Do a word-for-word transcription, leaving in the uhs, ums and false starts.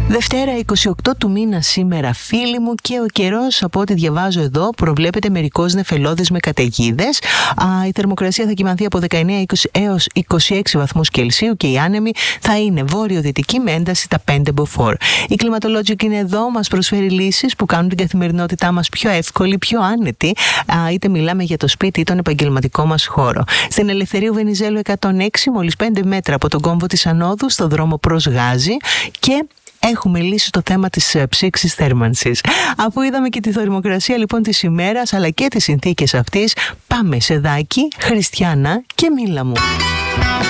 Δευτέρα είκοσι οκτώ του μήνα σήμερα, φίλοι μου, και ο καιρός, από ό,τι διαβάζω εδώ, προβλέπεται μερικώς νεφελώδης με καταιγίδες. Α, η θερμοκρασία θα κυμανθεί από δεκαεννέα έως είκοσι έξι βαθμούς Κελσίου και η άνεμη θα είναι βόρειο-δυτική με ένταση τα πέντε μποφόρ. Η Climatologic είναι εδώ, μας προσφέρει λύσεις που κάνουν την καθημερινότητά μας πιο εύκολη, πιο άνετη, α, είτε μιλάμε για το σπίτι ή τον επαγγελματικό μας χώρο. Στην Ελευθερίου Βενιζέλου εκατόν έξι, μόλις πέντε μέτρα από τον κόμβο της Ανόδου, στο δρόμο προς Γάζη, και έχουμε λύσει το θέμα της ψήξης θέρμανσης. Αφού είδαμε και τη θερμοκρασία λοιπόν της ημέρας αλλά και τις συνθήκες αυτής, πάμε σε Δάκη, Χριστιανά και Μήλα μου.